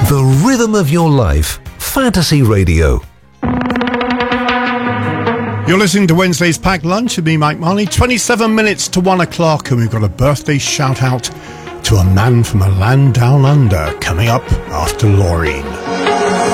The rhythm of your life. Fantasy Radio. You're listening to Wednesday's Packed Lunch with me, Mike Marley. 27 minutes to 1 o'clock, and we've got a birthday shout-out to a man from a land down under coming up after Laureen.